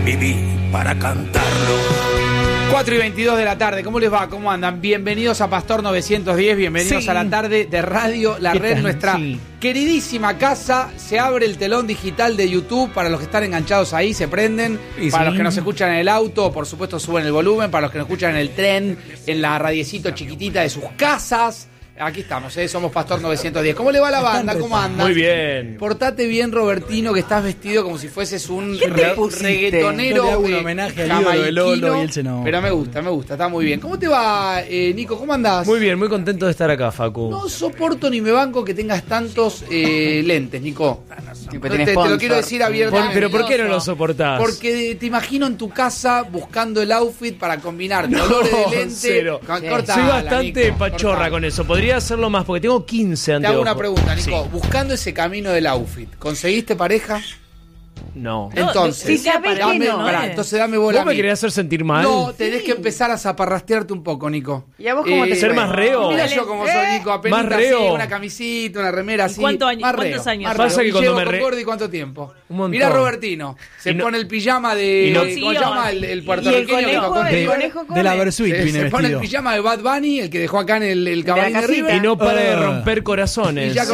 Viví para cantarlo. 4:22 de la tarde, ¿cómo les va? ¿Cómo andan? Bienvenidos a Pastor 910, bienvenidos a la tarde de Radio La Red, nuestra queridísima casa. Se abre el telón digital de YouTube para los que están enganchados ahí, se prenden. Para los que nos escuchan en el auto, por supuesto suben el volumen. Para los que nos escuchan en el tren, en la radiecito chiquitita de sus casas. Aquí estamos, somos Pastor 910. ¿Cómo le va la banda? ¿Cómo andan? Muy bien. Portate bien, Robertino, que estás vestido como si fueses un reggaetonero. Yo le hago un homenaje al ídolo de Lolo y él se no. Pero me gusta, está muy bien. ¿Cómo te va, Nico? ¿Cómo andás? Muy bien, muy contento de estar acá, Facu. No soporto ni me banco que tengas tantos lentes, Nico. Te lo quiero decir abiertamente. ¿Pero por qué no lo soportás? Porque te imagino en tu casa buscando el outfit para combinar colores de lente. Cero. Soy bastante Nico, pachorra con eso. Podría hacerlo más porque tengo 15 anteojos. Te hago una pregunta, Nico. Sí. Buscando ese camino del outfit, ¿conseguiste pareja? No. Entonces, entonces dame bola. ¿Vos me querés hacer sentir mal? No, tenés que empezar a zaparrastearte un poco, Nico. ¿Y a vos cómo te ser más reo? Mira yo como soy, Nico. Apenas más reo. Así, una camisita, una remera así. ¿Cuántos años? Más Pasa reo. que cuando llevo me con Gordi, ¿cuánto tiempo? Un montón. Mira Robertino. Se pone el pijama de... ¿Cómo se llama? El puertorriqueño que tocó contigo. De la Versuit viene Se pone el vestido. pijama de Bad Bunny, el que dejó acá en el Cabalín de River. Y no para de romper corazones. Y ya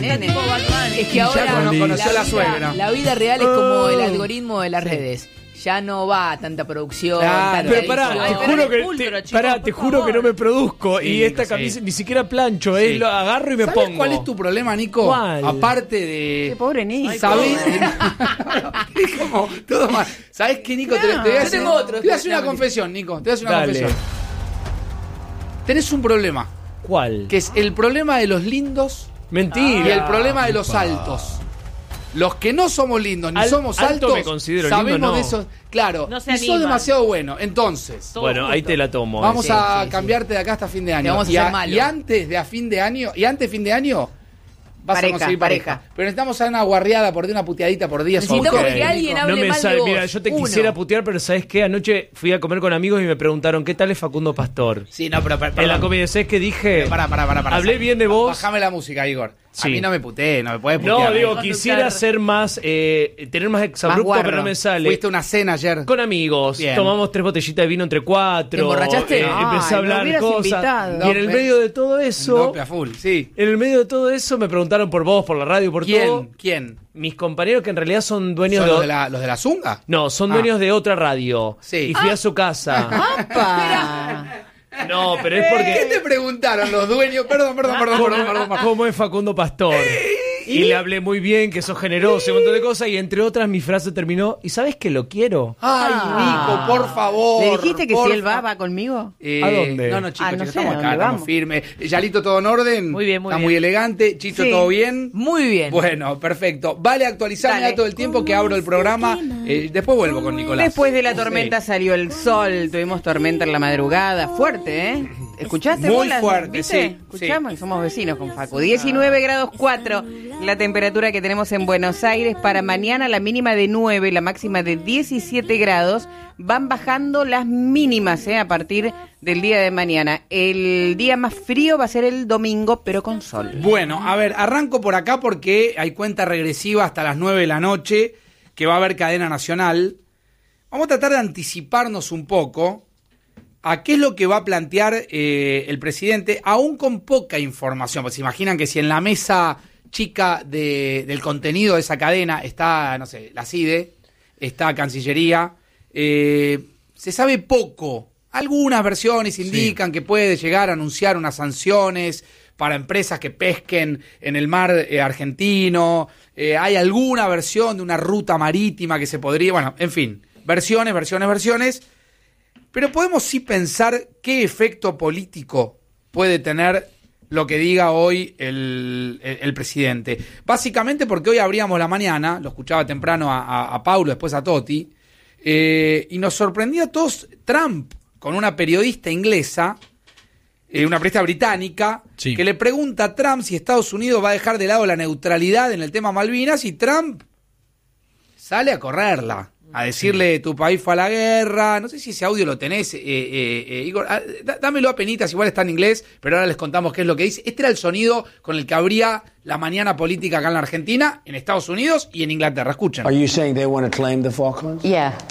Es que ahora conoció a la suegra. La vida real es como el algoritmo de las redes. Ya no va a tanta producción. Claro. Pero pará, te juro que no me produzco. Sí, y esta sí. camisa ni siquiera plancho, Sí. lo agarro y me ¿Sabes pongo. cuál es tu problema, Nico? ¿Cuál? Aparte de... Qué pobre Nico. ¿Sabes? Es como todo mal. ¿Sabes qué, Nico? Te voy a hacer, tengo otro. te voy a hacer una confesión, Nico. Te voy a hacer una Dale. confesión. Tenés un problema, ¿Cuál? que es el problema de los lindos Mentira. y el problema de los altos. Los que no somos lindos ni somos alto altos, me considero sabemos lindo, no. de eso. Claro, No se y sos animan. demasiado bueno. Entonces, Bueno, ahí te la tomo. vamos Sí, a sí. cambiarte de acá hasta fin de año. Te vamos a hacer malo. Y antes de fin de año, vas Pareja, a conseguir pareja. Pero necesitamos una guarriada por día, una puteadita por día. Necesitamos Ok. que alguien hable No me mal sale. de vos. Mira, yo te Uno. quisiera putear, pero ¿sabes qué? Anoche fui a comer con amigos y me preguntaron, ¿qué tal es Facundo Pastor? Sí, no, pero En la comida, ¿sabes qué dije? Pará. Hablé bien de vos. Bájame la música, Igor. Sí. A mí no me puteé, no me puedes putear. No, digo, quisiera ser más, tener más exabrupto, guarro. pero no me sale. Fuiste a una cena ayer. Con amigos, Bien. tomamos 3 botellitas de vino entre 4. ¿Te emborrachaste? Empecé a Ay, me hablar hubieras cosas. invitado. Y en el medio de todo eso, Dope a full, sí. en el medio de todo eso me preguntaron por vos, por la radio, por todo. ¿Quién? Mis compañeros que en realidad son dueños ¿Son de... los de la Zunga? No, son dueños de otra radio. Sí. Y fui a su casa. ¡Apa! No, pero es ¿Qué porque... te preguntaron los dueños? Perdón. ¿Cómo es Facundo Pastor? Y le hablé muy bien, que sos generoso y un montón de cosas. Y entre otras, mi frase terminó, ¿y sabes que lo quiero? Ay, Nico, por favor. ¿Le dijiste que por si él fa- va conmigo? ¿A dónde? No, chicos, no sé, estamos ¿a acá, dónde estamos vamos? firmes. Yalito, ¿todo en orden? Muy bien, muy Está bien. muy elegante. Chicho, Sí. ¿todo bien? Muy bien. Bueno, perfecto. Vale actualizarme Dale. todo el tiempo que abro el programa. Después vuelvo con Nicolás. Después de la tormenta salió el sol, tuvimos tormenta en la madrugada, fuerte, ¿eh? ¿Escuchaste? Muy vos las- fuerte, ¿viste? sí, Escuchamos, somos vecinos con Facu. 19 grados 4, la temperatura que tenemos en Buenos Aires. Para mañana la mínima de 9, la máxima de 17 grados. Van bajando las mínimas, a partir del día de mañana. El día más frío va a ser el domingo, pero con sol. Bueno, a ver, arranco por acá porque hay cuenta regresiva hasta las 9 de la noche, que va a haber cadena nacional. Vamos a tratar de anticiparnos un poco a qué es lo que va a plantear el presidente, aún con poca información. Pues se imaginan que si en la mesa chica del contenido de esa cadena está, no sé, la CIDE, está Cancillería, se sabe poco. Algunas versiones indican que puede llegar a anunciar unas sanciones para empresas que pesquen en el mar argentino. Hay alguna versión de una ruta marítima que se podría... Bueno, en fin, versiones. Pero podemos sí pensar qué efecto político puede tener lo que diga hoy el presidente. Básicamente porque hoy abríamos la mañana, lo escuchaba temprano a Paulo, después a Totti, y nos sorprendía a todos Trump con una periodista inglesa, una periodista británica, Sí. que le pregunta a Trump si Estados Unidos va a dejar de lado la neutralidad en el tema Malvinas, y Trump sale a correrla, a decirle tu país fue a la guerra. No sé si ese audio lo tenés, Igor. Dámelo a penitas, igual está en inglés, pero ahora les contamos qué es lo que dice. Este era el sonido con el que abría la mañana política acá en la Argentina, en Estados Unidos y en Inglaterra. Escuchen. Are you saying they want to claim the Falklands? Yeah.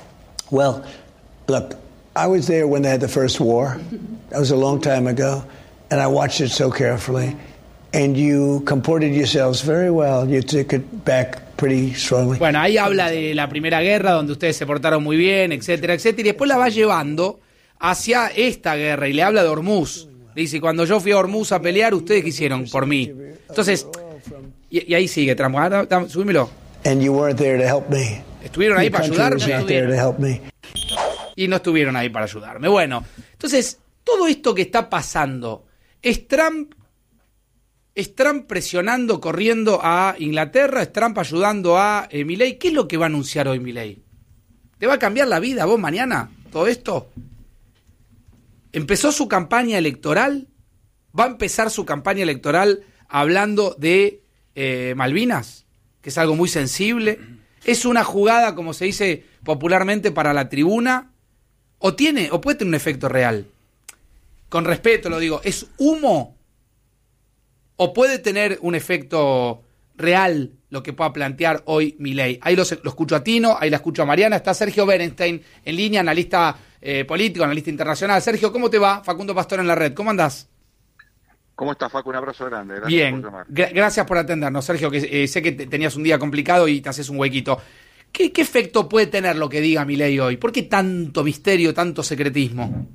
Well, look, I was there when they had the first war. That was a long time ago, and I watched it so carefully. And you comported yourselves very well. You took it back pretty strongly. Bueno, ahí habla de la Primera Guerra, donde ustedes se portaron muy bien, etcétera, etcétera, y después la va llevando hacia esta guerra, y le habla de Hormuz. Dice, cuando yo fui a Hormuz a pelear, ¿ustedes qué hicieron por mí? Entonces, y ahí sigue, Trump. Subímelo. And you weren't there to help me. ¿Estuvieron ahí Your para country ayudarme? was not there to help me. Y no estuvieron ahí para ayudarme. Bueno, entonces, todo esto que está pasando, ¿es Trump presionando, corriendo a Inglaterra? ¿Es Trump ayudando a Milei? ¿Qué es lo que va a anunciar hoy Milei? ¿Te va a cambiar la vida vos mañana todo esto? ¿Empezó su campaña electoral? ¿Va a empezar su campaña electoral hablando de Malvinas? Que es algo muy sensible. ¿Es una jugada, como se dice popularmente, para la tribuna? ¿O puede tener un efecto real? Con respeto lo digo, ¿es humo? ¿O puede tener un efecto real lo que pueda plantear hoy Milei? Ahí lo escucho a Tino, ahí la escucho a Mariana. Está Sergio Berenstein en línea, analista político, analista internacional. Sergio, ¿cómo te va? Facundo Pastor en la red. ¿Cómo andás? ¿Cómo estás, Facu? Un abrazo grande. Gracias. Bien, por llamar. Gracias por atendernos, Sergio, que sé que tenías un día complicado y te haces un huequito. ¿Qué efecto puede tener lo que diga Milei hoy? ¿Por qué tanto misterio, tanto secretismo?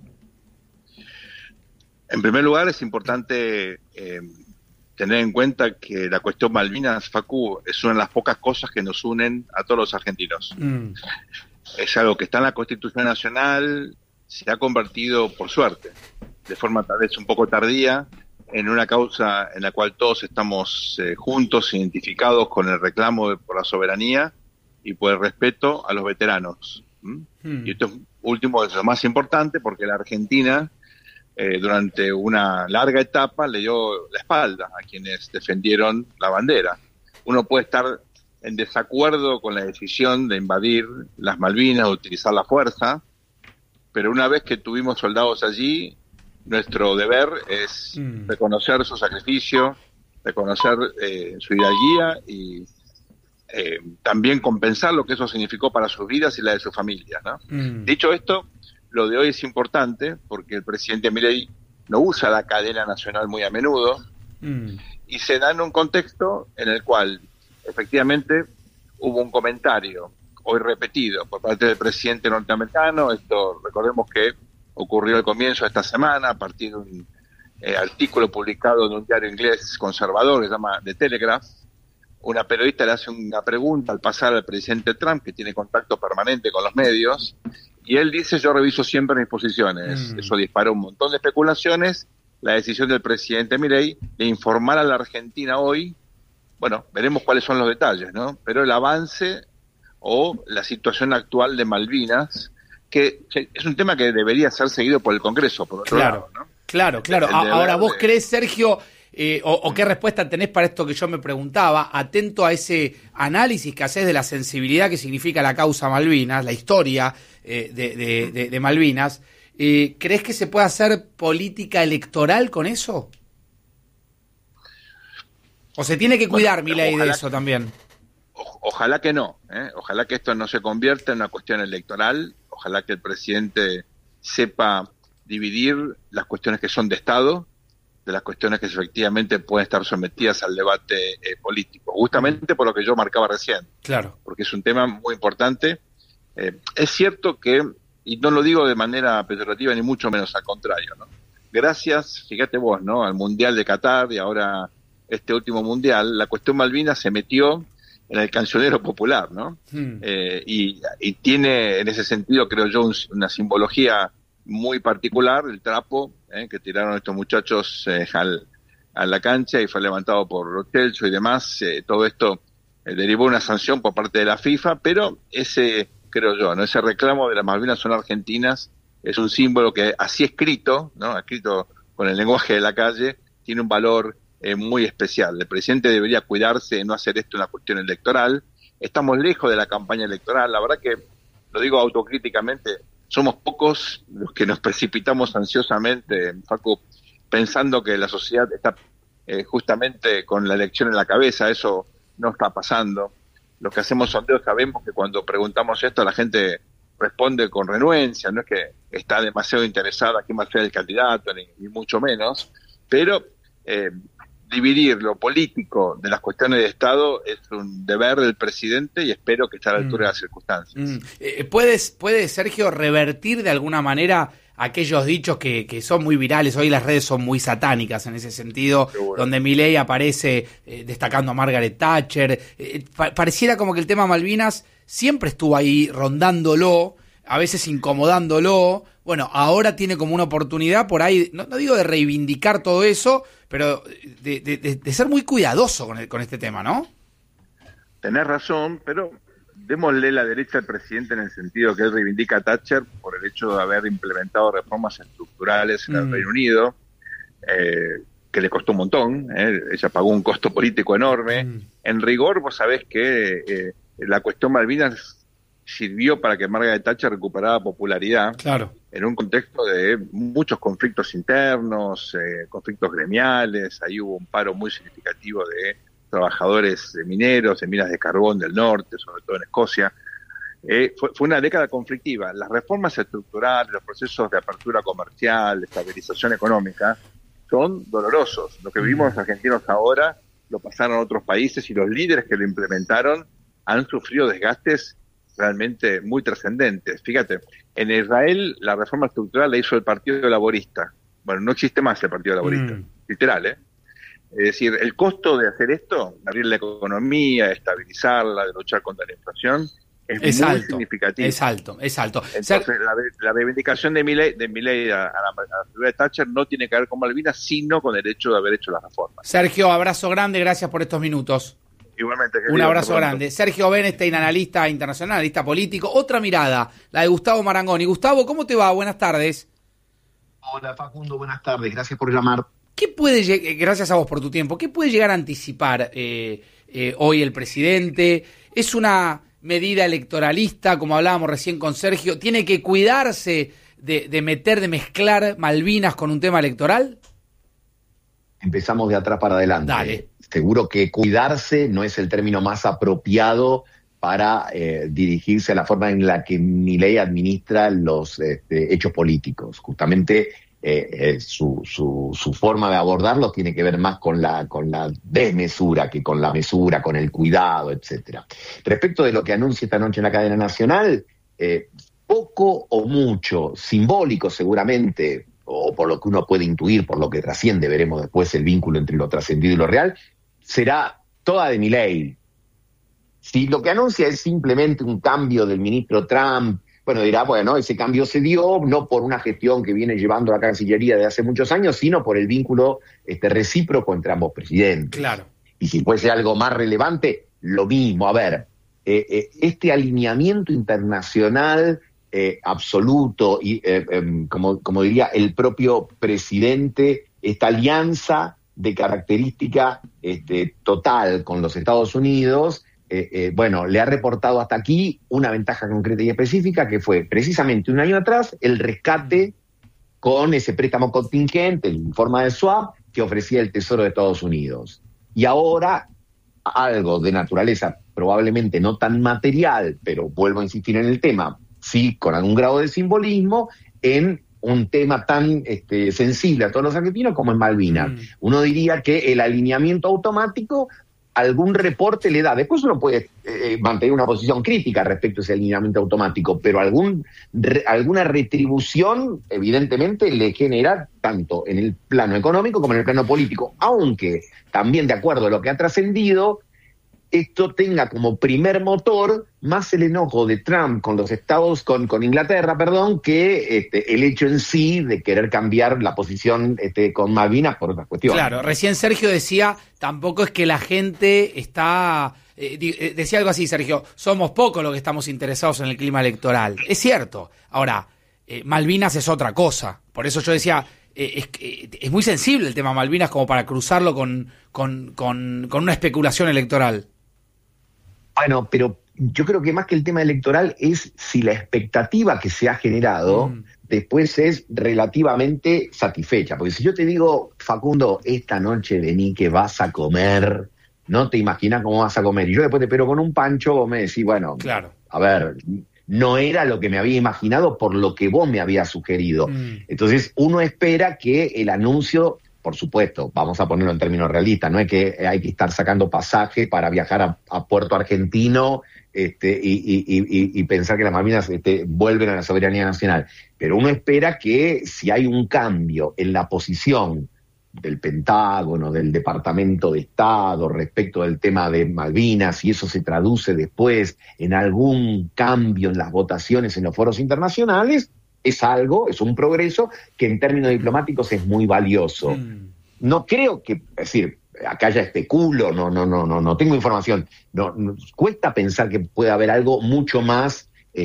En primer lugar, es importante tener en cuenta que la cuestión Malvinas, Facu, es una de las pocas cosas que nos unen a todos los argentinos. Es algo que está en la Constitución Nacional, se ha convertido, por suerte, de forma tal vez un poco tardía, en una causa en la cual todos estamos juntos, identificados con el reclamo por la soberanía y por el respeto a los veteranos. Y esto último es lo más importante, porque la Argentina durante una larga etapa le dio la espalda a quienes defendieron la bandera. Uno puede estar en desacuerdo con la decisión de invadir las Malvinas, de utilizar la fuerza, pero una vez que tuvimos soldados allí, nuestro deber es reconocer su sacrificio, reconocer su hidalguía y también compensar lo que eso significó para sus vidas y la de sus familias, ¿no? Dicho esto, lo de hoy es importante porque el presidente Milei no usa la cadena nacional muy a menudo y se da en un contexto en el cual efectivamente hubo un comentario hoy repetido por parte del presidente norteamericano. Esto recordemos que ocurrió al comienzo de esta semana a partir de un artículo publicado en un diario inglés conservador que se llama The Telegraph. Una periodista le hace una pregunta al pasar al presidente Trump, que tiene contacto permanente con los medios, y él dice: yo reviso siempre mis posiciones. Eso disparó un montón de especulaciones. La decisión del presidente Milei de informar a la Argentina hoy, bueno, veremos cuáles son los detalles, ¿no? Pero el avance o la situación actual de Malvinas, que es un tema que debería ser seguido por el Congreso, por otro lado, ¿no? Claro. Ahora, ¿vos crees, Sergio, o qué respuesta tenés para esto que yo me preguntaba, atento a ese análisis que haces de la sensibilidad que significa la causa Malvinas, la historia de Malvinas, ¿crees que se puede hacer política electoral con eso? ¿O se tiene que cuidar Milei de eso también? Ojalá que no, ojalá que esto no se convierta en una cuestión electoral, ojalá que el presidente sepa dividir las cuestiones que son de Estado de las cuestiones que efectivamente pueden estar sometidas al debate político, justamente por lo que yo marcaba recién. Claro. Porque es un tema muy importante. Es cierto que, y no lo digo de manera peyorativa ni mucho menos, al contrario, ¿no? Gracias, fíjate vos, ¿no?, al Mundial de Qatar y ahora este último Mundial, la cuestión Malvinas se metió en el cancionero popular, ¿no? Y tiene en ese sentido, creo yo, una simbología muy particular, el trapo que tiraron estos muchachos a la cancha y fue levantado por Rotelso y demás. Todo esto derivó una sanción por parte de la FIFA, pero ese, creo yo, ¿no?, ese reclamo de las Malvinas son argentinas es un símbolo que así escrito, ¿no?, escrito con el lenguaje de la calle, tiene un valor muy especial. El presidente debería cuidarse de no hacer esto una cuestión electoral. Estamos lejos de la campaña electoral. La verdad que, lo digo autocríticamente, somos pocos los que nos precipitamos ansiosamente, Facu, pensando que la sociedad está justamente con la elección en la cabeza. Eso no está pasando. Los que hacemos sondeos sabemos que cuando preguntamos esto, la gente responde con renuencia, no es que está demasiado interesada quién va a ser el candidato, ni mucho menos, pero dividir lo político de las cuestiones de Estado es un deber del presidente y espero que esté a la altura de las circunstancias. ¿Puede Sergio revertir de alguna manera aquellos dichos que son muy virales? Hoy las redes son muy satánicas en ese sentido, seguro, donde Milei aparece destacando a Margaret Thatcher. Pareciera como que el tema Malvinas siempre estuvo ahí rondándolo, a veces incomodándolo. Bueno, ahora tiene como una oportunidad por ahí, no digo de reivindicar todo eso, pero de ser muy cuidadoso con este tema, ¿no? Tenés razón, pero démosle la derecha al presidente en el sentido que él reivindica a Thatcher por el hecho de haber implementado reformas estructurales en el Reino Unido, que le costó un montón, ella pagó un costo político enorme. En rigor, vos sabés que la cuestión Malvinas sirvió para que Margaret Thatcher recuperara popularidad, claro, en un contexto de muchos conflictos internos, conflictos gremiales. Ahí hubo un paro muy significativo de trabajadores mineros, de minas de carbón del norte, sobre todo en Escocia. Fue una década conflictiva. Las reformas estructurales, los procesos de apertura comercial, de estabilización económica, son dolorosos. Lo que vivimos los argentinos ahora lo pasaron a otros países y los líderes que lo implementaron han sufrido desgastes realmente muy trascendentes. Fíjate, en Israel la reforma estructural la hizo el Partido Laborista. Bueno, no existe más el Partido Laborista, literal, Es decir, el costo de hacer esto, de abrir la economía, estabilizarla, de luchar contra la inflación, es muy alto, significativo. Es alto. Entonces, la reivindicación de Milei a la figura de Thatcher no tiene que ver con Malvinas, sino con el hecho de haber hecho las reformas. Sergio, abrazo grande, gracias por estos minutos. Igualmente. Un abrazo grande. Sergio Benestein, analista internacional, analista político. Otra mirada, la de Gustavo Marangoni. Gustavo, ¿cómo te va? Buenas tardes. Hola, Facundo, buenas tardes. Gracias por llamar. Gracias a vos por tu tiempo. ¿Qué puede llegar a anticipar hoy el presidente? ¿Es una medida electoralista, como hablábamos recién con Sergio? ¿Tiene que cuidarse de mezclar Malvinas con un tema electoral? Empezamos de atrás para adelante. Dale. Seguro que cuidarse no es el término más apropiado para dirigirse a la forma en la que Milei administra los hechos políticos. Justamente su forma de abordarlos tiene que ver más con la desmesura que con la mesura, con el cuidado, etcétera. Respecto de lo que anuncia esta noche en la cadena nacional, poco o mucho, simbólico seguramente, o por lo que uno puede intuir, por lo que trasciende, veremos después el vínculo entre lo trascendido y lo real, será toda de Milei. Si lo que anuncia es simplemente un cambio del ministro Trump, bueno, dirá, bueno, ese cambio se dio no por una gestión que viene llevando la Cancillería de hace muchos años, sino por el vínculo recíproco entre ambos presidentes. Claro. Y si fuese algo más relevante, lo mismo. A ver, este alineamiento internacional absoluto y, como diría el propio presidente, esta alianza de característica total con los Estados Unidos, le ha reportado hasta aquí una ventaja concreta y específica, que fue precisamente un año atrás el rescate con ese préstamo contingente en forma de swap que ofrecía el Tesoro de Estados Unidos. Y ahora algo de naturaleza probablemente no tan material, pero vuelvo a insistir en el tema, sí, con algún grado de simbolismo, en un tema tan sensible a todos los argentinos como es Malvinas. Uno diría que el alineamiento automático algún reporte le da. Después uno puede mantener una posición crítica respecto a ese alineamiento automático, pero alguna retribución evidentemente le genera tanto en el plano económico como en el plano político, aunque también, de acuerdo a lo que ha trascendido, esto tenga como primer motor más el enojo de Trump con los Estados, con Inglaterra, que el hecho en sí de querer cambiar la posición con Malvinas por otras cuestiones. Claro, recién Sergio decía, tampoco es que la gente está... decía algo así, Sergio, somos pocos los que estamos interesados en el clima electoral. Es cierto. Ahora, Malvinas es otra cosa. Por eso yo decía... es muy sensible el tema Malvinas como para cruzarlo con una especulación electoral. Bueno, pero yo creo que más que el tema electoral es si la expectativa que se ha generado después es relativamente satisfecha. Porque si yo te digo, Facundo, esta noche vení que vas a comer, no te imaginas cómo vas a comer. Y yo después te espero con un pancho, vos me decís, bueno, claro, a ver, no era lo que me había imaginado por lo que vos me habías sugerido. Entonces uno espera que el anuncio, por supuesto, vamos a ponerlo en términos realistas, no es que hay que estar sacando pasaje para viajar a Puerto Argentino y pensar que las Malvinas vuelven a la soberanía nacional, pero uno espera que si hay un cambio en la posición del Pentágono, del Departamento de Estado respecto del tema de Malvinas, y eso se traduce después en algún cambio en las votaciones en los foros internacionales, es un progreso que en términos diplomáticos es muy valioso. No creo que, es decir, acá ya especulo, no tengo información, cuesta pensar que pueda haber algo mucho más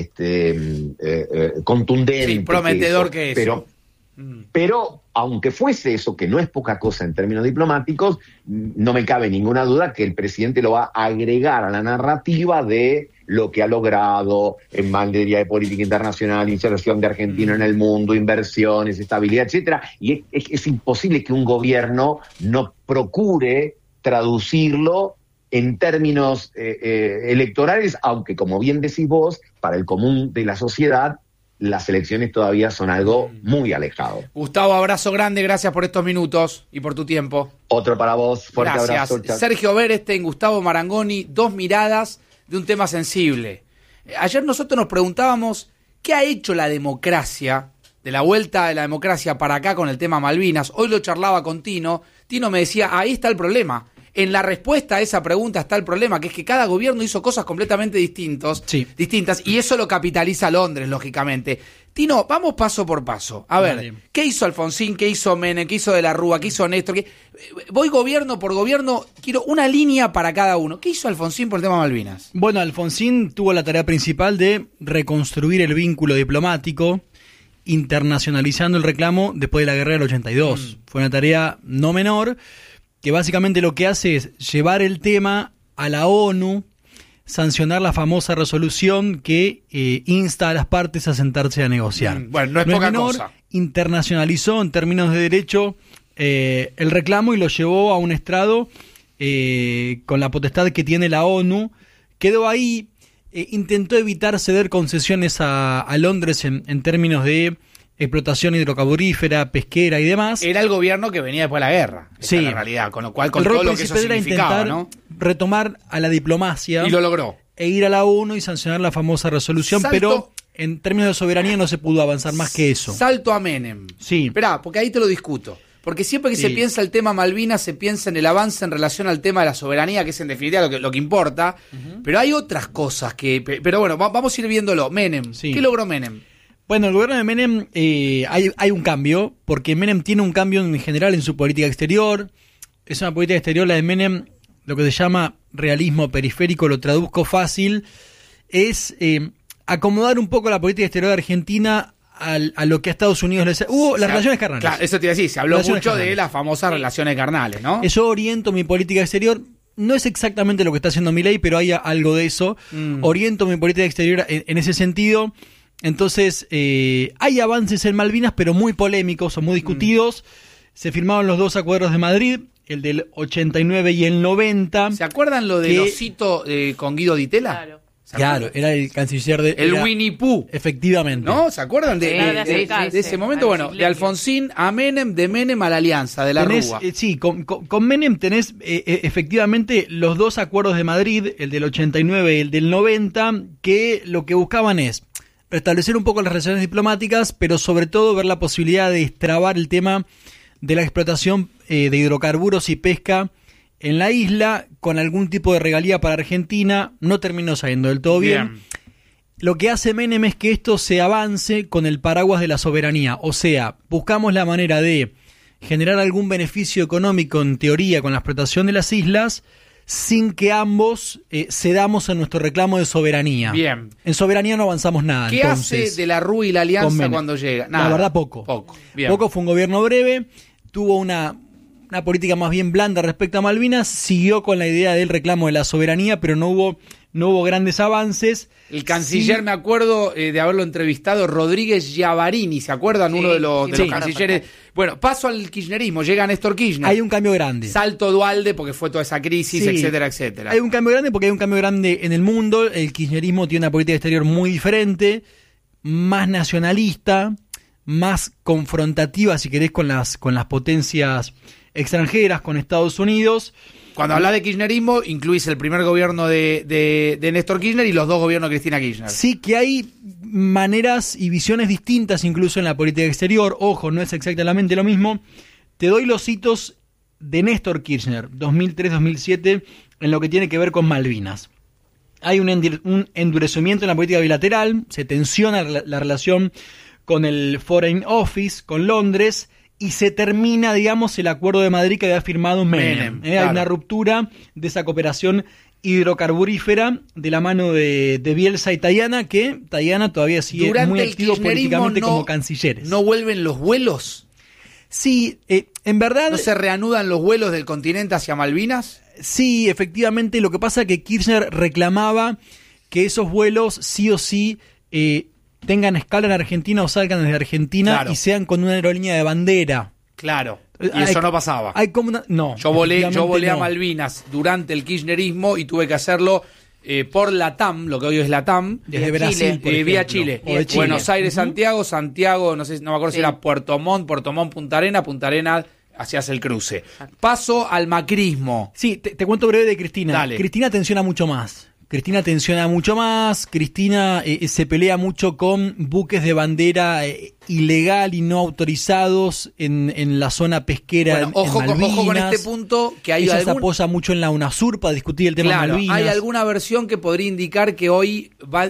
contundente, sí, prometedor que eso. Pero aunque fuese eso, que no es poca cosa en términos diplomáticos, no me cabe ninguna duda que el presidente lo va a agregar a la narrativa de lo que ha logrado en materia de política internacional, inserción de Argentina en el mundo, inversiones, estabilidad, etcétera. Y es imposible que un gobierno no procure traducirlo en términos electorales, aunque, como bien decís vos, para el común de la sociedad, las elecciones todavía son algo muy alejado. Gustavo, abrazo grande, gracias por estos minutos y por tu tiempo. Otro para vos, fuerte gracias. Abrazo. Chao. Sergio Beresten, Gustavo Marangoni, dos miradas de un tema sensible. Ayer nosotros nos preguntábamos qué ha hecho la democracia, de la vuelta de la democracia para acá con el tema Malvinas. Hoy lo charlaba con Tino. Tino me decía, ahí está el problema. En la respuesta a esa pregunta está el problema, que es que cada gobierno hizo cosas completamente distintas, y eso lo capitaliza Londres, lógicamente. Tino, vamos paso por paso. A ver, ¿qué hizo Alfonsín? ¿Qué hizo Menem? ¿Qué hizo De la Rúa? ¿Qué hizo Néstor? Voy gobierno por gobierno, quiero una línea para cada uno. ¿Qué hizo Alfonsín por el tema Malvinas? Bueno, Alfonsín tuvo la tarea principal de reconstruir el vínculo diplomático, internacionalizando el reclamo después de la guerra del 82. Fue una tarea no menor, que básicamente lo que hace es llevar el tema a la ONU, sancionar la famosa resolución que insta a las partes a sentarse a negociar. Bueno, no es poca cosa. Internacionalizó en términos de derecho el reclamo y lo llevó a un estrado con la potestad que tiene la ONU. Quedó ahí, intentó evitar ceder concesiones a Londres en términos de explotación hidrocarburífera, pesquera y demás. Era el gobierno que venía después de la guerra. Esa es la realidad, con lo cual, con todo lo que eso significaba, era intentar retomar a la diplomacia. Y lo logró. E ir a la ONU y sancionar la famosa resolución, pero en términos de soberanía no se pudo avanzar más que eso. Salto a Menem. Sí. Esperá, porque ahí te lo discuto. Porque siempre que se piensa el tema Malvinas, se piensa en el avance en relación al tema de la soberanía, que es en definitiva lo que importa. Pero hay otras cosas que... Pero bueno, vamos a ir viéndolo. Menem. ¿Qué logró Menem? Bueno, el gobierno de Menem hay un cambio, porque Menem tiene un cambio en general en su política exterior. Es una política exterior, la de Menem, lo que se llama realismo periférico, lo traduzco fácil, es acomodar un poco la política exterior de Argentina a lo que a Estados Unidos les... las relaciones carnales. Claro, eso te iba a decir, se habló mucho de las famosas relaciones carnales, ¿no? Yo oriento mi política exterior, no es exactamente lo que está haciendo Milei, pero hay algo de eso. Oriento mi política exterior en ese sentido. Entonces, hay avances en Malvinas, pero muy polémicos o muy discutidos. Se firmaron los dos acuerdos de Madrid, el del 89 y el 90. ¿Se acuerdan lo del osito con Guido Di Tella? Claro, era el canciller de... El Winnie Pooh. Efectivamente. ¿No? ¿Se acuerdan de ese momento? Bueno, de Alfonsín a Menem, de Menem a la Alianza, de la Rúa. Sí, con Menem tenés efectivamente los dos acuerdos de Madrid, el del 89 y el del 90, que lo que buscaban es restablecer un poco las relaciones diplomáticas, pero sobre todo ver la posibilidad de destrabar el tema de la explotación de hidrocarburos y pesca en la isla, con algún tipo de regalía para Argentina. No terminó saliendo del todo bien. Lo que hace Menem es que esto se avance con el paraguas de la soberanía, o sea, buscamos la manera de generar algún beneficio económico en teoría con la explotación de las islas, sin que ambos cedamos a nuestro reclamo de soberanía. Bien. En soberanía no avanzamos nada. ¿Qué hace de la Rúa y la Alianza cuando llega? Nada. La verdad, poco. Bien. Poco, fue un gobierno breve, tuvo una una política más bien blanda respecto a Malvinas, siguió con la idea del reclamo de la soberanía, pero no hubo grandes avances. El canciller, me acuerdo de haberlo entrevistado, Rodríguez Giavarini, ¿se acuerdan? Sí, Uno de los sí. cancilleres. Bueno, paso al kirchnerismo, llega Néstor Kirchner. Hay un cambio grande. Salto Dualde, porque fue toda esa crisis, Sí. etcétera, etcétera. Hay un cambio grande porque hay un cambio grande en el mundo. El kirchnerismo tiene una política exterior muy diferente, más nacionalista, más confrontativa, si querés, con las potencias extranjeras, con Estados Unidos. Cuando hablas de kirchnerismo, incluís el primer gobierno de Néstor Kirchner y los dos gobiernos de Cristina Kirchner. Sí que hay maneras y visiones distintas incluso en la política exterior. Ojo, no es exactamente lo mismo. Te doy los hitos de Néstor Kirchner, 2003-2007, en lo que tiene que ver con Malvinas. Hay un endurecimiento en la política bilateral, se tensiona la relación con el Foreign Office, con Londres, y se termina, digamos, el acuerdo de Madrid que había firmado Menem. Hay claro. una ruptura de esa cooperación hidrocarburífera de la mano de Bielsa y Tajana, que Tajana todavía sigue Durante muy el activo kirchnerismo políticamente no- como cancilleres. ¿No vuelven los vuelos? Sí, en verdad... ¿No se reanudan los vuelos del continente hacia Malvinas? Sí, efectivamente, lo que pasa es que Kirchner reclamaba que esos vuelos sí o sí tengan escala en Argentina o salgan desde Argentina Claro. y sean con una aerolínea de bandera. Claro. Y Hay- eso no pasaba. Hay como no. Yo volé efectivamente a no. Malvinas durante el kirchnerismo y tuve que hacerlo por LATAM, lo que hoy es LATAM. Desde Vía Brasil, Chile. por Vía ejemplo, Chile. o de Chile. Buenos Aires, Santiago, no me acuerdo si Sí. era Puerto Montt, Punta Arena, hacías el cruce. Paso al macrismo. Sí, te cuento breve de Cristina. Dale. Cristina tensiona mucho más. Cristina se pelea mucho con buques de bandera ilegal y no autorizados en la zona pesquera. Bueno, ojo en con Malvinas. este punto, que hay Ella se algún... apoya mucho en la UNASUR para discutir el tema Claro, Malvinas. hay alguna versión que podría indicar que hoy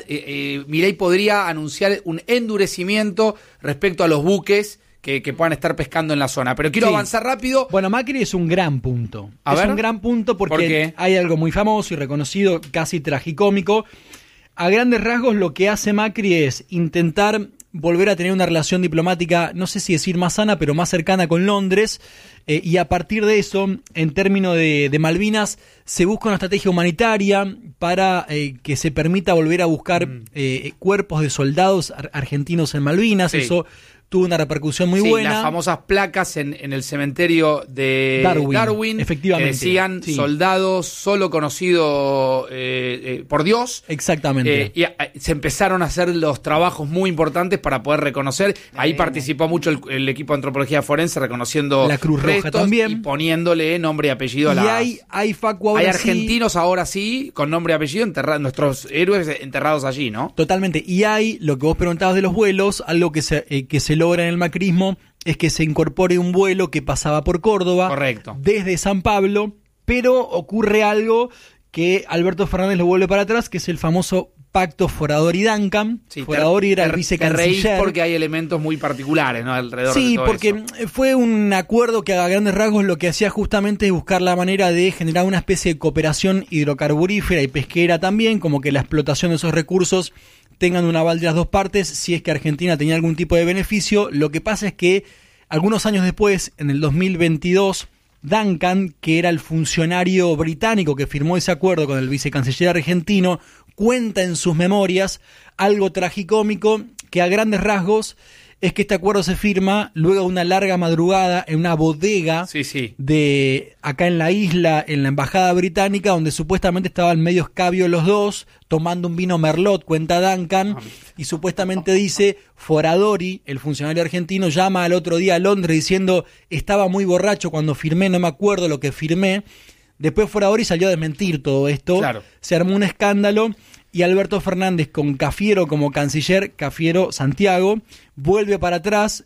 Milei podría anunciar un endurecimiento respecto a los buques que puedan estar pescando en la zona. Pero quiero Sí. avanzar rápido. Bueno, Macri es un gran punto. A es ver. un gran punto porque ¿Por qué? hay algo muy famoso y reconocido, casi tragicómico. A grandes rasgos lo que hace Macri es intentar volver a tener una relación diplomática, no sé si decir más sana, pero más cercana con Londres, y a partir de eso, en términos de Malvinas, se busca una estrategia humanitaria para que se permita volver a buscar cuerpos de soldados argentinos en Malvinas. Sí. Eso tuvo una repercusión muy Sí, buena. las famosas placas en el cementerio de Darwin, efectivamente, que decían sí. soldados solo conocido por Dios. Exactamente. Se empezaron a hacer los trabajos muy importantes para poder reconocer. Ahí Bueno. participó mucho el equipo de antropología forense reconociendo La Cruz Roja restos también. y poniéndole nombre y apellido a Y las... hay Facu ahora Hay sí. argentinos ahora sí, con nombre y apellido, nuestros héroes enterrados allí, ¿no? Totalmente. Y hay, lo que vos preguntabas de los vuelos, algo que se logra en el macrismo es que se incorpore un vuelo que pasaba por Córdoba. Correcto. Desde San Pablo, pero ocurre algo que Alberto Fernández lo vuelve para atrás, que es el famoso pacto Foradori-Duncan. Sí, Foradori era el te reís vicecanciller. porque hay elementos muy particulares, ¿no? Alrededor de Sí, todo porque eso. fue un acuerdo que a grandes rasgos lo que hacía justamente es buscar la manera de generar una especie de cooperación hidrocarburífera y pesquera también, como que la explotación de esos recursos tengan un aval de las dos partes, si es que Argentina tenía algún tipo de beneficio. Lo que pasa es que algunos años después, en el 2022, Duncan, que era el funcionario británico que firmó ese acuerdo con el vicecanciller argentino, cuenta en sus memorias algo tragicómico que a grandes rasgos es que este acuerdo se firma luego de una larga madrugada en una bodega Sí, sí. de acá en la isla, en la embajada británica, donde supuestamente estaban medio escabios los dos, tomando un vino Merlot, cuenta Duncan, y supuestamente dice, Foradori, el funcionario argentino, llama al otro día a Londres diciendo, estaba muy borracho cuando firmé, no me acuerdo lo que firmé. Después Foradori salió a desmentir todo esto, Claro. se armó un escándalo, y Alberto Fernández con Cafiero como canciller, Cafiero Santiago, vuelve para atrás,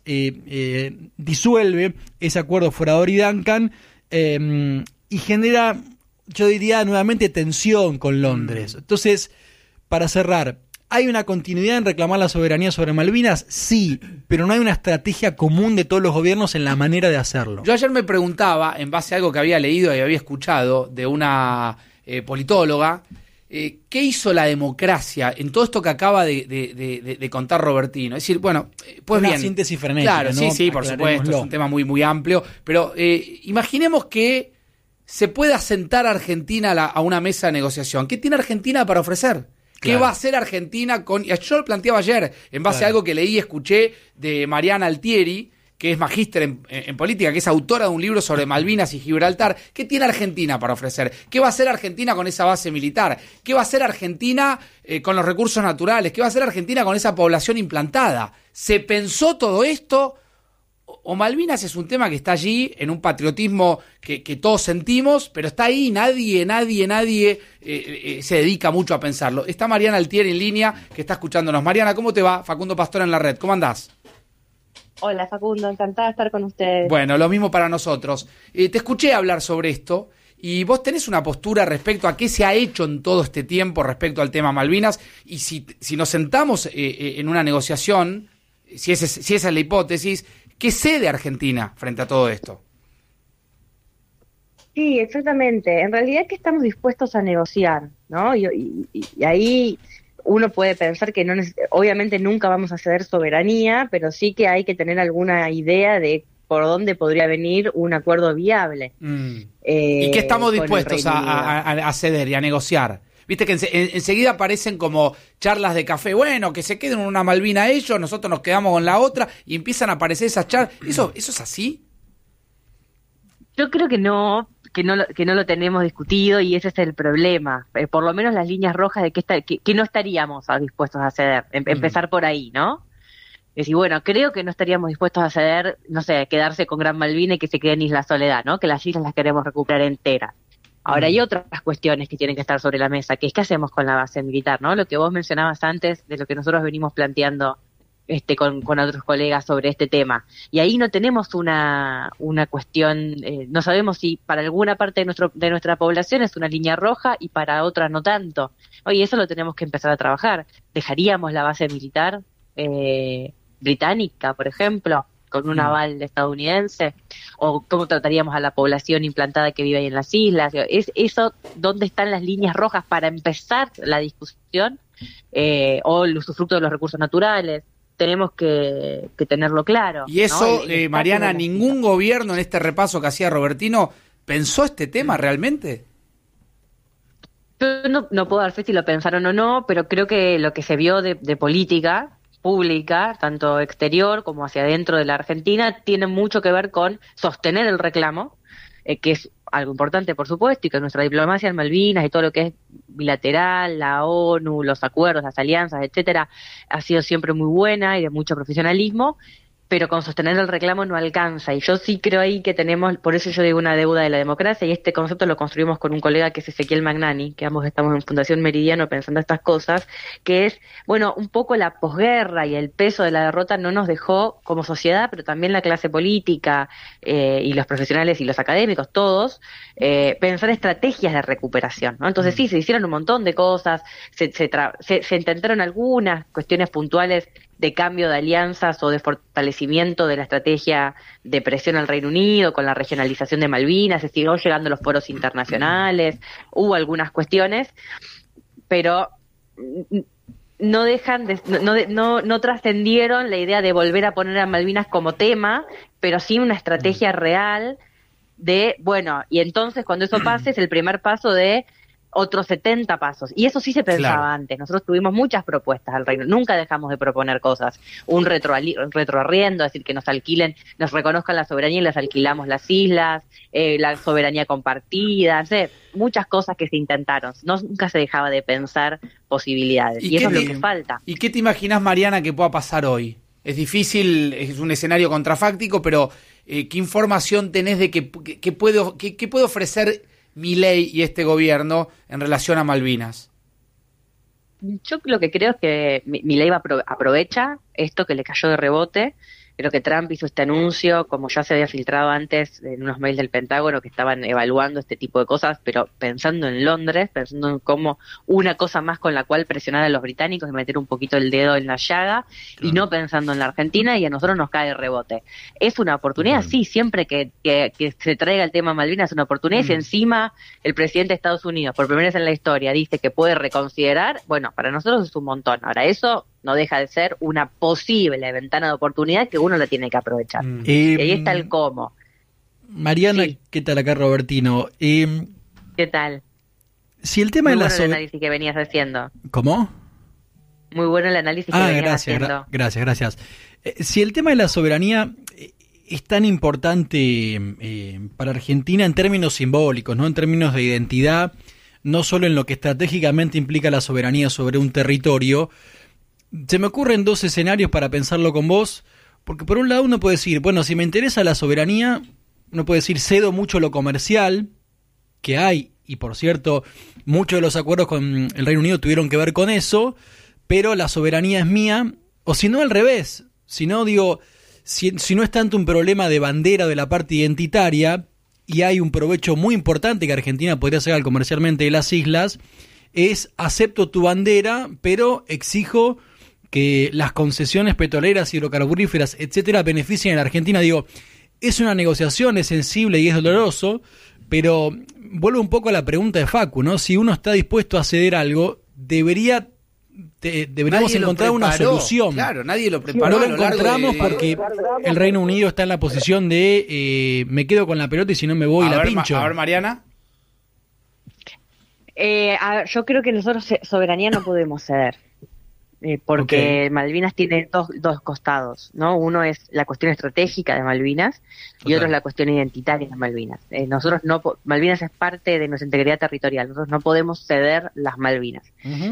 disuelve ese acuerdo Foradori-Duncan y genera, yo diría, nuevamente tensión con Londres. Entonces, para cerrar, ¿hay una continuidad en reclamar la soberanía sobre Malvinas? Sí, pero no hay una estrategia común de todos los gobiernos en la manera de hacerlo. Yo ayer me preguntaba, en base a algo que había leído y había escuchado de una politóloga, ¿qué hizo la democracia en todo esto que acaba de contar Robertino? Es decir, bueno, pues una bien. síntesis frenética, Claro, ¿no? sí, por supuesto, es un tema muy, muy amplio, pero imaginemos que se pueda sentar a Argentina a una mesa de negociación. ¿Qué tiene Argentina para ofrecer? ¿Qué va a hacer Argentina con...? Yo lo planteaba ayer, en base a algo que leí y escuché de Mariana Altieri, que es magíster en política, que es autora de un libro sobre Malvinas y Gibraltar. ¿Qué tiene Argentina para ofrecer? ¿Qué va a hacer Argentina con esa base militar? ¿Qué va a hacer Argentina con los recursos naturales? ¿Qué va a hacer Argentina con esa población implantada? ¿Se pensó todo esto? ¿O Malvinas es un tema que está allí, en un patriotismo que todos sentimos, pero está ahí, nadie se dedica mucho a pensarlo? Está Mariana Altieri en línea, que está escuchándonos. Mariana, ¿cómo te va? Facundo Pastor en la red, ¿cómo andás? Hola Facundo, encantada de estar con ustedes. Bueno, lo mismo para nosotros. Te escuché hablar sobre esto y vos tenés una postura respecto a qué se ha hecho en todo este tiempo respecto al tema Malvinas, y si nos sentamos en una negociación, si esa es la hipótesis, ¿qué cede Argentina frente a todo esto? Sí, exactamente. En realidad es que estamos dispuestos a negociar, ¿no? Y ahí uno puede pensar que obviamente nunca vamos a ceder soberanía, pero sí que hay que tener alguna idea de por dónde podría venir un acuerdo viable. ¿Y qué estamos dispuestos a ceder y a negociar? Viste que enseguida aparecen como charlas de café, bueno, que se queden en una Malvina ellos, nosotros nos quedamos con la otra, y empiezan a aparecer esas charlas. ¿Eso es así? Yo creo que no lo tenemos discutido, y ese es el problema. Por lo menos las líneas rojas de que no estaríamos dispuestos a ceder. Empezar por ahí, ¿no? Es decir, bueno, creo que no estaríamos dispuestos a ceder, no sé, quedarse con Gran Malvina y que se quede en Isla Soledad, ¿no? Que las islas las queremos recuperar enteras. Ahora hay otras cuestiones que tienen que estar sobre la mesa, que es qué hacemos con la base militar, ¿no? Lo que vos mencionabas antes, de lo que nosotros venimos planteando con otros colegas sobre este tema. Y ahí no tenemos una cuestión, no sabemos si para alguna parte de nuestra población es una línea roja y para otra no tanto. Oye, eso lo tenemos que empezar a trabajar. ¿Dejaríamos la base militar británica, por ejemplo, con un aval estadounidense? ¿O cómo trataríamos a la población implantada que vive ahí en las islas? ¿Eso dónde están las líneas rojas para empezar la discusión? ¿O el usufructo de los recursos naturales? Tenemos que tenerlo claro. Y eso, ¿no? Mariana, ¿ningún gobierno en este repaso que hacía Robertino pensó este tema realmente? Yo no puedo dar fe si lo pensaron o no, pero creo que lo que se vio de política pública, tanto exterior como hacia adentro de la Argentina, tiene mucho que ver con sostener el reclamo, que es algo importante, por supuesto, y que nuestra diplomacia en Malvinas y todo lo que es bilateral, la ONU, los acuerdos, las alianzas, etcétera, ha sido siempre muy buena y de mucho profesionalismo, pero con sostener el reclamo no alcanza. Y yo sí creo ahí que tenemos, por eso yo digo una deuda de la democracia, y este concepto lo construimos con un colega que es Ezequiel Magnani, que ambos estamos en Fundación Meridiano pensando estas cosas, que es, bueno, un poco la posguerra y el peso de la derrota no nos dejó como sociedad, pero también la clase política y los profesionales y los académicos, todos, pensar estrategias de recuperación, ¿no? Entonces sí, se hicieron un montón de cosas, se intentaron algunas cuestiones puntuales de cambio de alianzas o de fortalecimiento de la estrategia de presión al Reino Unido con la regionalización de Malvinas, se siguió llegando a los foros internacionales, hubo algunas cuestiones, pero no dejan no trascendieron la idea de volver a poner a Malvinas como tema, pero sí una estrategia real de, bueno, y entonces cuando eso pase es el primer paso de otros 70 pasos. Y eso sí se pensaba antes. Nosotros tuvimos muchas propuestas al Reino. Nunca dejamos de proponer cosas. Un retroarriendo, es decir, que nos alquilen, nos reconozcan la soberanía y les alquilamos las islas, la soberanía compartida, muchas cosas que se intentaron. Nunca se dejaba de pensar posibilidades. Y eso es lo que falta. ¿Y qué te imaginas, Mariana, que pueda pasar hoy? Es difícil, es un escenario contrafáctico, pero ¿qué información tenés de qué puede ofrecer Milei y este gobierno en relación a Malvinas? Yo lo que creo es que Milei aprovecha esto que le cayó de rebote, Creo que Trump hizo este anuncio, como ya se había filtrado antes en unos mails del Pentágono que estaban evaluando este tipo de cosas, pero pensando en Londres, pensando en cómo una cosa más con la cual presionar a los británicos y meter un poquito el dedo en la llaga, y no pensando en la Argentina, y a nosotros nos cae el rebote. Es una oportunidad, sí, siempre que se traiga el tema Malvinas es una oportunidad, y si encima el presidente de Estados Unidos, por primera vez en la historia, dice que puede reconsiderar, bueno, para nosotros es un montón. Ahora, eso no deja de ser una posible ventana de oportunidad que uno la tiene que aprovechar. Y ahí está el cómo. Mariana, Sí. ¿qué tal acá, Robertino? ¿Qué tal? Si el tema Muy de la bueno el análisis que venías haciendo. ¿Cómo? Muy bueno el análisis que venías haciendo. Gracias. Si el tema de la soberanía es tan importante para Argentina en términos simbólicos, ¿no? En términos de identidad, no solo en lo que estratégicamente implica la soberanía sobre un territorio, se me ocurren dos escenarios para pensarlo con vos, porque por un lado uno puede decir, bueno, si me interesa la soberanía, uno puede decir, cedo mucho lo comercial que hay, y por cierto, muchos de los acuerdos con el Reino Unido tuvieron que ver con eso, pero la soberanía es mía, o si no al revés, si no digo, si no es tanto un problema de bandera de la parte identitaria, y hay un provecho muy importante que Argentina podría sacar comercialmente de las islas, es acepto tu bandera, pero exijo que las concesiones petroleras, hidrocarburíferas, etcétera, beneficien a la Argentina. Digo, es una negociación, es sensible y es doloroso, pero vuelvo un poco a la pregunta de Facu, ¿no? Si uno está dispuesto a ceder algo, deberíamos encontrar una solución. Claro, nadie lo preparó. No lo encontramos porque el Reino Unido está en la posición de me quedo con la pelota y si no me voy la pincho. A ver, Mariana. Yo creo que nosotros soberanía no podemos ceder. Porque Malvinas tiene dos costados, ¿no? Uno es la cuestión estratégica de Malvinas y otro es la cuestión identitaria de Malvinas. Nosotros Malvinas es parte de nuestra integridad territorial, nosotros no podemos ceder las Malvinas.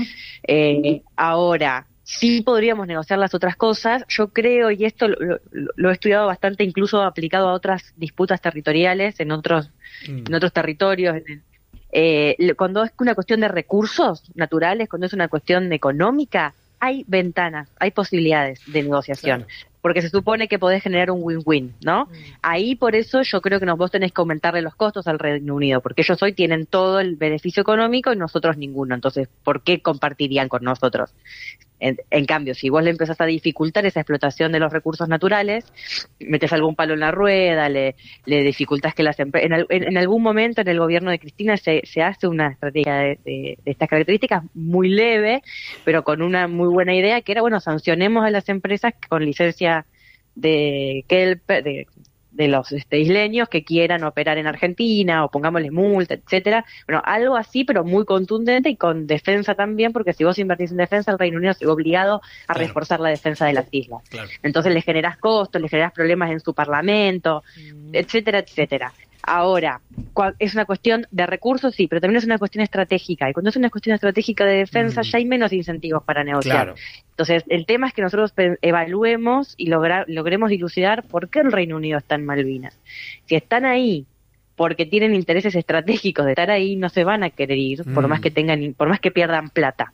Ahora, sí podríamos negociar las otras cosas, yo creo, y esto lo he estudiado bastante, incluso aplicado a otras disputas territoriales en otros territorios, cuando es una cuestión de recursos naturales, cuando es una cuestión económica, hay ventanas, hay posibilidades de negociación, porque se supone que podés generar un win-win, ¿no? Ahí por eso yo creo que vos tenés que aumentarle los costos al Reino Unido, porque ellos hoy tienen todo el beneficio económico y nosotros ninguno, entonces, ¿por qué compartirían con nosotros? En cambio, si vos le empezás a dificultar esa explotación de los recursos naturales, metes algún palo en la rueda, le dificultás que las empresas... En algún momento en el gobierno de Cristina se hace una estrategia de estas características muy leve, pero con una muy buena idea, que era, bueno, sancionemos a las empresas con licencia de los isleños que quieran operar en Argentina, o pongámosle multa, etcétera. Bueno, algo así, pero muy contundente y con defensa también, porque si vos invertís en defensa, el Reino Unido se ve obligado a reforzar la defensa de las islas. Entonces le generás costos, le generás problemas en su parlamento, etcétera, etcétera. Ahora, es una cuestión de recursos, sí, pero también es una cuestión estratégica. Y cuando es una cuestión estratégica de defensa, ya hay menos incentivos para negociar. Entonces, el tema es que nosotros evaluemos y logremos dilucidar por qué el Reino Unido está en Malvinas. Si están ahí porque tienen intereses estratégicos de estar ahí, no se van a querer ir, por más que pierdan plata.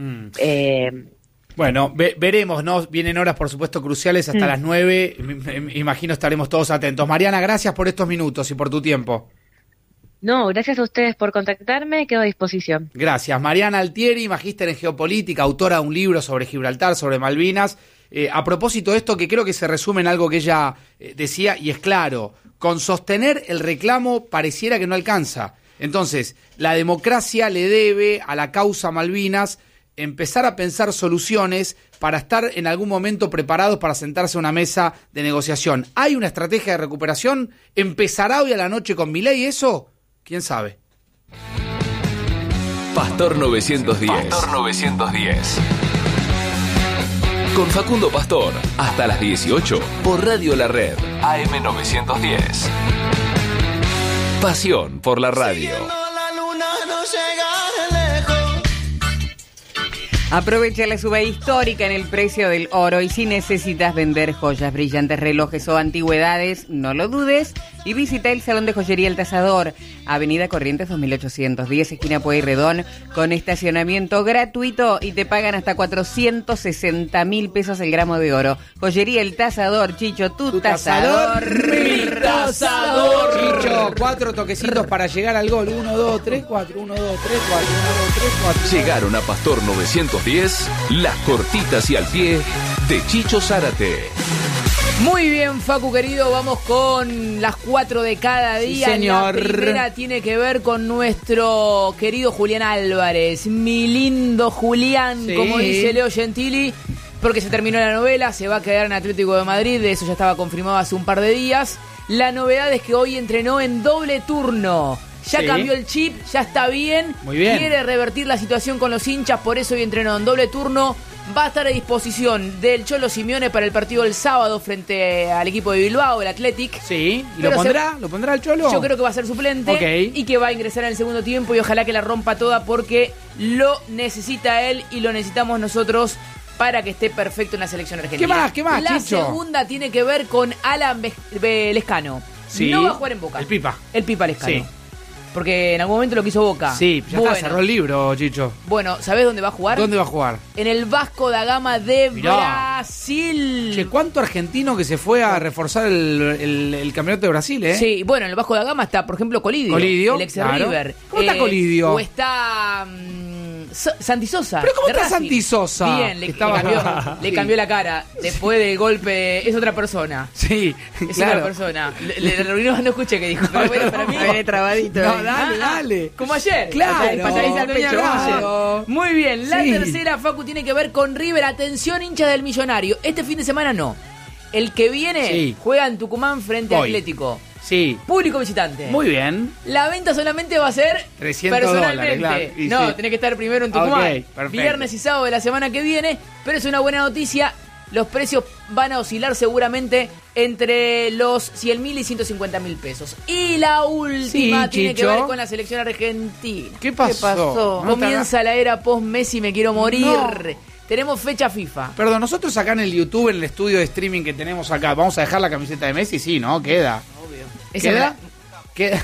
Bueno, veremos, ¿no? Vienen horas, por supuesto, cruciales hasta las 9. Imagino estaremos todos atentos. Mariana, gracias por estos minutos y por tu tiempo. No, gracias a ustedes por contactarme, quedo a disposición. Gracias. Mariana Altieri, magíster en geopolítica, autora de un libro sobre Gibraltar, sobre Malvinas. A propósito de esto, que creo que se resume en algo que ella decía, y es claro, con sostener el reclamo pareciera que no alcanza. Entonces, la democracia le debe a la causa Malvinas empezar a pensar soluciones para estar en algún momento preparados para sentarse a una mesa de negociación. ¿Hay una estrategia de recuperación? ¿Empezará hoy a la noche con Milei eso? ¿Quién sabe? Pastor 910. Pastor 910. Con Facundo Pastor, hasta las 18, por Radio La Red, AM 910. Pasión por la radio. Aprovecha la suba histórica en el precio del oro y si necesitas vender joyas, brillantes, relojes o antigüedades, no lo dudes y visita el Salón de Joyería El Tasador, Avenida Corrientes 2810, esquina Pueyrredón, con estacionamiento gratuito y te pagan hasta 460.000 pesos el gramo de oro. Joyería El Tasador, Chicho, tu tasador. Mi tasador. Chicho, 4 toquecitos para llegar al gol. 1, 2, 3, 4, 1, 2, 3, 4, 1, 2, 3, 4. Llegaron a Pastor 910, las cortitas y al pie de Chicho Zárate. Muy bien, Facu querido, vamos con las 4 de cada día. Sí, señor. La primera tiene que ver con nuestro querido Julián Álvarez. Mi lindo Julián, Sí. como dice Leo Gentili, porque se terminó la novela, se va a quedar en Atlético de Madrid, de eso ya estaba confirmado hace un par de días. La novedad es que hoy entrenó en doble turno. Ya Sí. cambió el chip, ya está bien. Muy bien. Quiere revertir la situación con los hinchas, por eso hoy entrenó en doble turno. Va a estar a disposición del Cholo Simeone para el partido del sábado frente al equipo de Bilbao, el Athletic. Sí, ¿y Pero lo pondrá el Cholo? Yo creo que va a ser suplente Ok. y que va a ingresar en el segundo tiempo y ojalá que la rompa toda porque lo necesita él y lo necesitamos nosotros para que esté perfecto en la selección argentina. ¿Qué más, La Chicho? segunda tiene que ver con Alan Lescano. Sí. No va a jugar en Boca. El Pipa. El Pipa Lescano. Sí. Porque en algún momento lo quiso Boca. Sí, ya está, cerró el libro, Chicho. Bueno, ¿sabés dónde va a jugar? ¿Dónde va a jugar? En el Vasco da Gama de Mirá. Brasil. Che, ¿cuánto argentino que se fue a reforzar el campeonato de Brasil, eh? Sí, bueno, en el Vasco da Gama está, por ejemplo, Colidio. El ex claro. River. ¿Cómo está Colidio? O está Santi Sosa. ¿Pero cómo de está Racing. Santi Sosa? Bien, le Estaba- le Sí. cambió la cara. Después del golpe, es otra persona. Sí, Es claro. otra persona. No escuché qué dijo. Pero bueno, para mí. Viene trabadito. No, dale, dale. Como ayer. Claro. Patadiza al pecho, como ayer. Claro. Muy bien, la Sí. tercera, Facu, tiene que ver con River. Atención, hinchas del Millonario. Este fin de semana no. El que viene Sí. juega en Tucumán frente a Voy. Atlético. Sí. Público visitante. Muy bien. La venta solamente va a ser $300, personalmente. claro. Y No, sí. tenés que estar primero en Tucumán. Ok, perfecto. Viernes y sábado de la semana que viene. Pero es una buena noticia. Los precios van a oscilar seguramente entre los 100.000 y 150.000 pesos. Y la última Sí, tiene Chicho. que ver con la selección argentina. ¿Qué pasó? No Comienza la era post-Messi, me quiero morir. No. Tenemos fecha FIFA. Perdón, nosotros acá en el YouTube, en el estudio de streaming que tenemos acá, ¿vamos a dejar la camiseta de Messi? Sí, ¿no? Queda. Esa ¿Queda? Queda.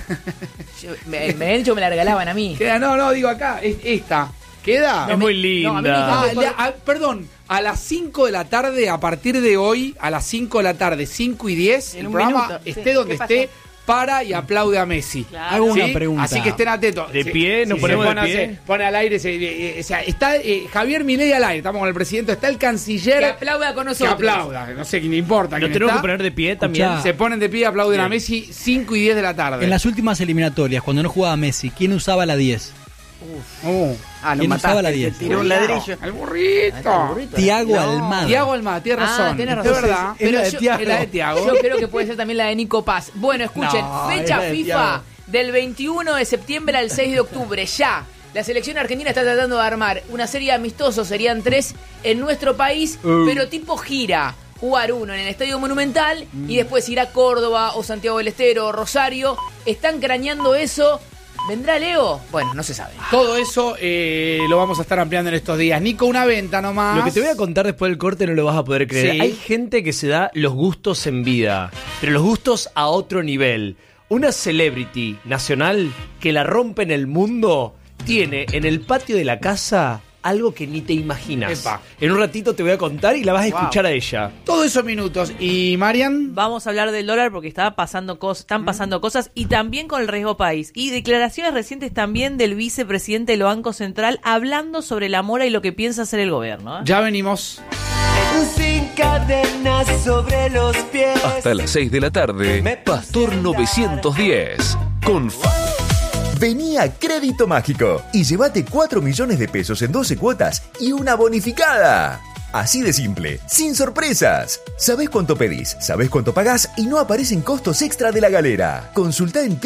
me han dicho me la regalaban a mí. Queda, no, digo acá, esta. ¿Queda? No, Es muy linda. no, a mí me encanta. Perdón, a las 5 de la tarde, a partir de hoy, a las 5 de la tarde, 5 y 10, En el un programa minuto. esté Sí. donde ¿Qué esté, para y aplaude a Messi. Claro. Hago una ¿Sí? pregunta. Así que estén atentos. ¿De pie? ¿Nos se ponemos de pone, pie? se pone al aire, o sea, está Javier Milei al aire, estamos con el presidente, está el canciller. Que aplauda con Que nosotros. aplauda, no sé, no importa. ¿Nos quién tenemos está. que poner de pie también? Escuchá. Se ponen de pie, aplauden a Messi, 5 y 10 de la tarde. En las últimas eliminatorias, cuando no jugaba Messi, ¿quién usaba la 10? Ah, lo ¿Quién usaba mataste. la Te 10? tiró un ladrillo. ¡El burrito! Tiago Almada. Tiago Almada, tiene razón. Tenés Es razón. verdad. Es la de yo- Thiago. Es la de Thiago. Yo creo que puede ser también la de Nico Paz. Bueno, escuchen, No, fecha es la de FIFA Thiago. del 21 de septiembre al 6 de octubre. Ya. La selección argentina está tratando de armar una serie de amistosos, serían 3 en nuestro país, pero tipo gira. Jugar uno en el Estadio Monumental y después ir a Córdoba o Santiago del Estero o Rosario. Están craneando eso. ¿Vendrá Leo? Bueno, no se sabe. Todo eso lo vamos a estar ampliando en estos días. Nico, una venta nomás. Ah, Lo que te voy a contar después del corte no lo vas a poder creer. Sí. Hay gente que se da los gustos en vida, pero los gustos a otro nivel. Una celebrity nacional que la rompe en el mundo tiene en el patio de la casa algo que ni te imaginas. Epa. En un ratito te voy a contar y la vas a escuchar a ella. Todos esos minutos. ¿Y Marian? Vamos a hablar del dólar porque están pasando cosas y también con el riesgo país. Y declaraciones recientes también del vicepresidente del Banco Central hablando sobre la mora y lo que piensa hacer el gobierno. Ya venimos. Sin cadenas sobre los pies. Hasta las 6 de la tarde, Pastor 910. Con Vení a Crédito Mágico y llévate 4 millones de pesos en 12 cuotas y una bonificada. Así de simple, sin sorpresas. Sabés cuánto pedís, sabés cuánto pagás y no aparecen costos extra de la galera. Consultá en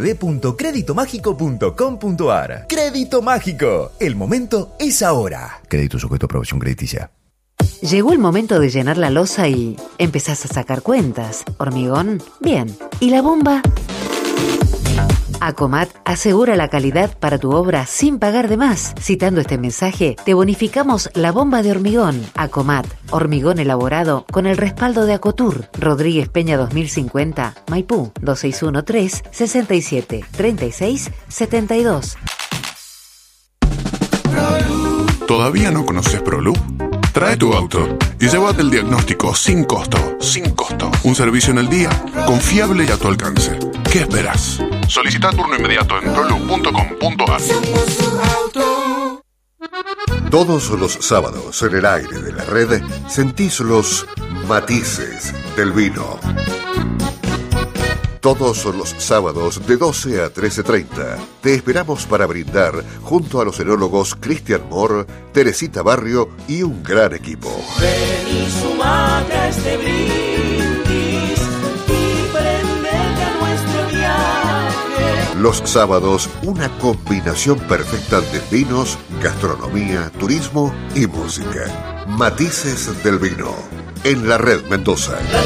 www.creditomágico.com.ar. Crédito Mágico, el momento es ahora. Crédito sujeto a aprobación crediticia. Llegó el momento de llenar la losa y empezás a sacar cuentas. ¿Hormigón? Bien. ¿Y la bomba? Acomat asegura la calidad para tu obra sin pagar de más. Citando este mensaje, te bonificamos la bomba de hormigón. Acomat, hormigón elaborado con el respaldo de Acotur. Rodríguez Peña 2050, Maipú, 2613-673672. ¿Todavía no conoces ProLoop? Trae tu auto y llévate el diagnóstico sin costo. Sin costo. Un servicio en el día, confiable y a tu alcance. ¿Qué esperas? Solicita turno inmediato en proloop.com.ar. Todos los sábados en el aire de la red sentís los matices del vino. Todos los sábados de 12 a 13:30 te esperamos para brindar junto a los enólogos Cristian Moore, Teresita Barrio y un gran equipo. Ven y sumate a este brindis y prendete a nuestro viaje. Los sábados, una combinación perfecta de vinos, gastronomía, turismo y música. Matices del vino, en la Red Mendoza. La